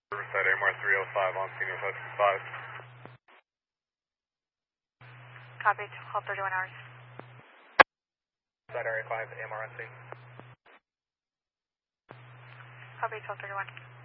Riverside AMR 305 on senior 565. Copy, hold 31 hours. Riverside Area 5 AMR on scene. Copy, 1231.